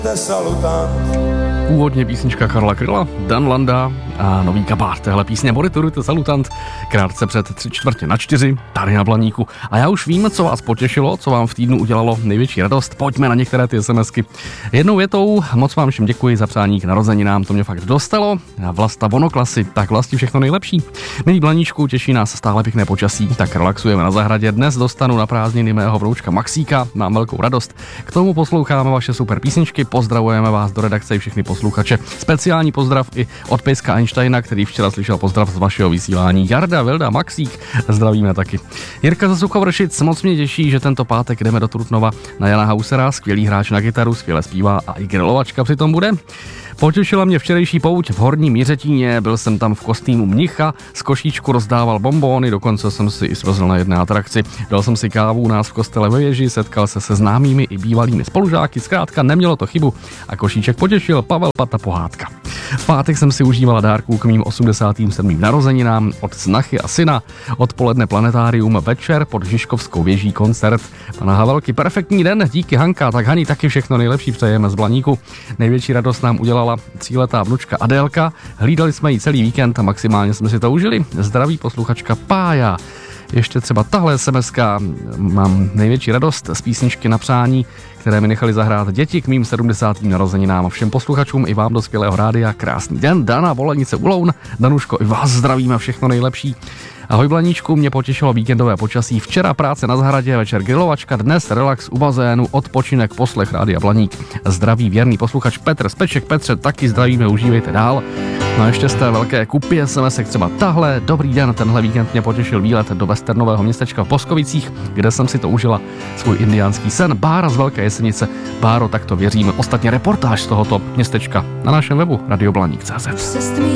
Původně písnička Karla Kryla, Dan Landa a nový kabát téhle písně Moriturite Salutant, krátce před 3:45 tady na Blaníku. A já už vím, co vás potěšilo, co vám v týdnu udělalo největší radost. Pojďme na některé ty SMSky. Jednou větou, moc vám všem děkuji za přání k narozeninám, to mě fakt dostalo. Vlasta Bonoklasy, tak Vlasti všechno nejlepší. Milí Blaníčku, těší nás stále pěkné počasí, tak relaxujeme na zahradě. Dnes dostanu na prázdniny mého vroučka Maxíka, mám velkou radost. K tomu posloucháme vaše super písničky, pozdravujeme vás do redakce i všechny posluchače. Speciální pozdrav i od Pejska Einsteina, který včera slyšel pozdrav z vašeho vysílání. Jarda, Vilda, Maxík, zdravíme taky. Jirka ze Suchovršic, moc mě těší, že tento pátek jdeme do Trutnova na Jana Hausera, skvělý hráč na kytaru, skvěle zpívá a i grilovačka přitom bude. Potěšila mě včerejší pouť v Horním Jiřetíně, byl jsem tam v kostýmu mnicha, z košíčku rozdával bonbóny, dokonce jsem si i svezl na jedné atrakci. Dal jsem si kávu u nás v kostele ve věži, setkal se známými i bývalými spolužáky, zkrátka nemělo to chybu a košíček potěšil. Pavel Pata pohádka. V pátek jsem si užívala dárků k mým 87. narozeninám od snachy a syna, odpoledne planetárium, večer pod Žižkovskou věží koncert pana Havelky. Perfektní den, díky Hanka, tak Hani taky všechno nejlepší přejeme z Blaníku. Největší radost nám udělala 3letá vnučka Adélka, hlídali jsme ji celý víkend a maximálně jsme si to užili. Zdraví posluchačka Pája. Ještě třeba tahle SMSka, mám největší radost z písničky na přání, které mi nechali zahrát děti k mým 70. narozeninám. Všem posluchačům i vám do skvělého rádia krásný den. Dana, Volenice, Uloun, Danuško, i vás zdravíme, všechno nejlepší. Ahoj Blaníčku, mě potěšilo víkendové počasí. Včera práce na zahradě, večer grilovačka, dnes relax u bazénu, odpočinek, poslech Rádia Blaník. Zdraví věrný posluchač Petr Speček. Petře, taky zdravíme, užívejte dál. No a ještě z té velké kupy SMSek třeba tahle. Dobrý den, tenhle víkend mě potěšil výlet do westernového městečka v Boskovicích, kde jsem si to užila svůj indiánský sen. Bára z Velké Jesenice. Báro, tak to věříme. Ostatně reportáž z tohoto městečka na našem webu radioblanik.cz.